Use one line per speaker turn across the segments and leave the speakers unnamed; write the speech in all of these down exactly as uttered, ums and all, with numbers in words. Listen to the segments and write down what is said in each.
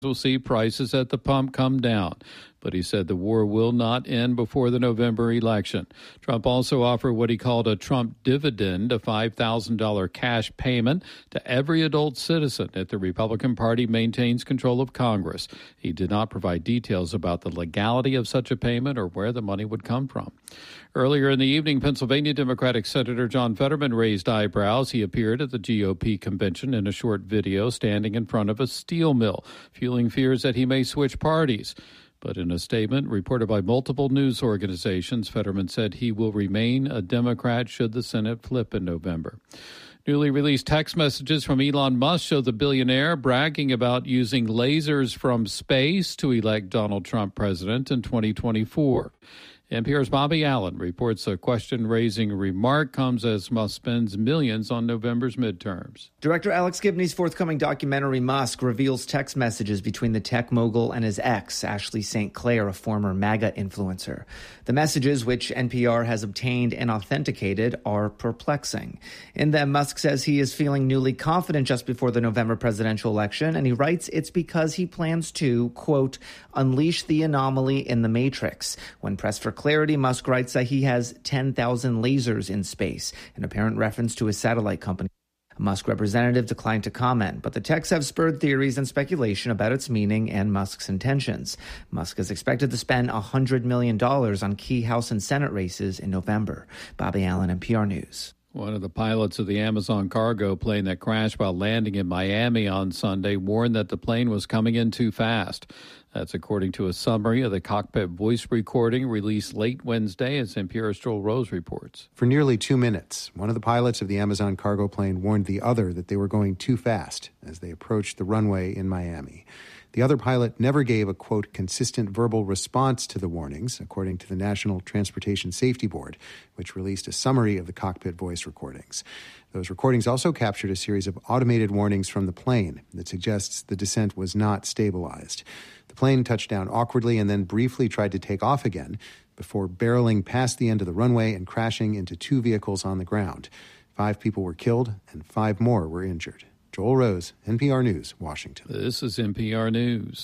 will see prices at the pump come down. But he said the war will not end before the November election. Trump also offered what he called a Trump dividend, a five thousand dollars cash payment to every adult citizen if the Republican Party maintains control of Congress. He did not provide details about the legality of such a payment or where the money would come from. Earlier in the evening, Pennsylvania Democratic Senator John Fetterman raised eyebrows. He appeared at the G O P convention in a short video standing in front of a steel mill, fueling fears that he may switch parties. But in a statement reported by multiple news organizations, Fetterman said he will remain a Democrat should the Senate flip in November. Newly released text messages from Elon Musk show the billionaire bragging about using lasers from space to elect Donald Trump president in twenty twenty-four. N P R's Bobby Allen reports a question-raising remark comes as Musk spends millions on November's midterms.
Director Alex Gibney's forthcoming documentary, Musk, reveals text messages between the tech mogul and his ex, Ashley Saint Clair, a former MAGA influencer. The messages, which N P R has obtained and authenticated, are perplexing. In them, Musk says he is feeling newly confident just before the November presidential election, and he writes it's because he plans to, quote, unleash the anomaly in the matrix. When pressed for clarity, Musk writes that he has ten thousand lasers in space, an apparent reference to his satellite company. A Musk representative declined to comment, but the texts have spurred theories and speculation about its meaning and Musk's intentions. Musk is expected to spend one hundred million dollars on key House and Senate races in November. Bobby Allen, N P R News.
One of the pilots of the Amazon cargo plane that crashed while landing in Miami on Sunday warned that the plane was coming in too fast. That's according to a summary of the cockpit voice recording released late Wednesday, as N P R's Joel Rose reports.
For nearly two minutes, one of the pilots of the Amazon cargo plane warned the other that they were going too fast as they approached the runway in Miami. The other pilot never gave a, quote, consistent verbal response to the warnings, according to the National Transportation Safety Board, which released a summary of the cockpit voice recordings. Those recordings also captured a series of automated warnings from the plane that suggests the descent was not stabilized. The plane touched down awkwardly and then briefly tried to take off again before barreling past the end of the runway and crashing into two vehicles on the ground. Five people were killed and five more were injured. Joel Rose, N P R News, Washington.
This is N P R News.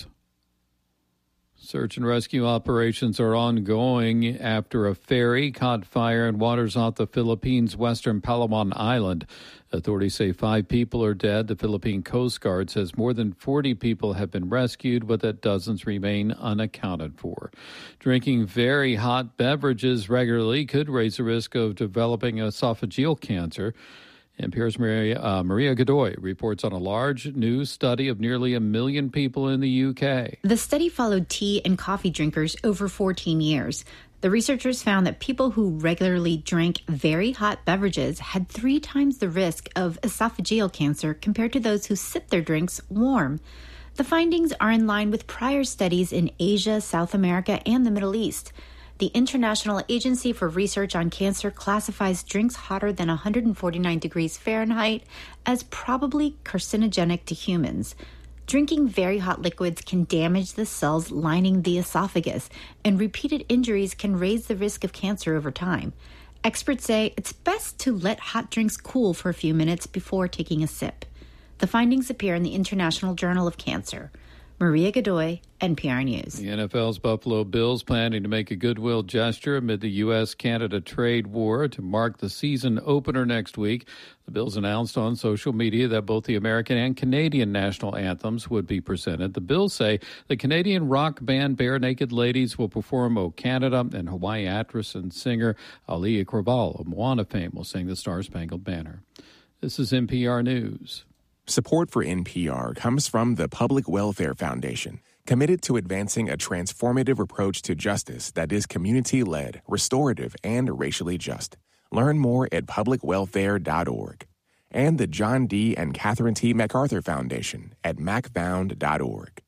Search and rescue operations are ongoing after a ferry caught fire in waters off the Philippines' western Palawan Island. Authorities say five people are dead. The Philippine Coast Guard says more than forty people have been rescued, but that dozens remain unaccounted for. Drinking very hot beverages regularly could raise the risk of developing esophageal cancer. N P R's Maria, uh, Maria Godoy reports on a large new study of nearly a million people in the U K.
The study followed tea and coffee drinkers over fourteen years. The researchers found that people who regularly drank very hot beverages had three times the risk of esophageal cancer compared to those who sip their drinks warm. The findings are in line with prior studies in Asia, South America, and the Middle East. The International Agency for Research on Cancer classifies drinks hotter than one hundred forty-nine degrees Fahrenheit as probably carcinogenic to humans. Drinking very hot liquids can damage the cells lining the esophagus, and repeated injuries can raise the risk of cancer over time. Experts say it's best to let hot drinks cool for a few minutes before taking a sip. The findings appear in the International Journal of Cancer. Maria Godoy, N P R News.
The N F L's Buffalo Bills planning to make a goodwill gesture amid the U S Canada trade war to mark the season opener next week. The Bills announced on social media that both the American and Canadian national anthems would be presented. The Bills say the Canadian rock band Bare Naked Ladies will perform O Canada, and Hawaii actress and singer Alia Craval of Moana fame will sing the Star-Spangled Banner. This is N P R News.
Support for N P R comes from the Public Welfare Foundation, committed to advancing a transformative approach to justice that is community-led, restorative, and racially just. Learn more at public welfare dot org. And the John D. and Catherine T. MacArthur Foundation at mac found dot org.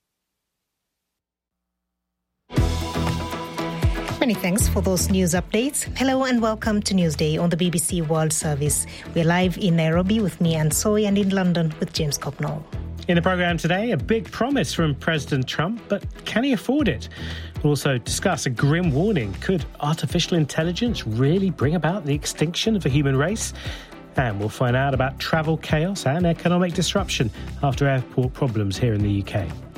Many thanks for those news updates. Hello and welcome to Newsday on the B B C World Service. We're live in Nairobi with me, Anne Soy, and in London with James Copnall.
In the programme today, a big promise from President Trump, but can he afford it? We'll also discuss a grim warning. Could artificial intelligence really bring about the extinction of the human race? And we'll find out about travel chaos and economic disruption after airport problems here in the U K.